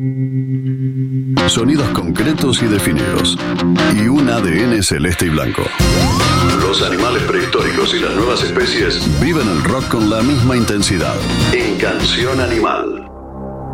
Sonidos concretos y definidos. Y un ADN celeste y blanco. Los animales prehistóricos y las nuevas especies viven el rock con la misma intensidad. En Canción Animal.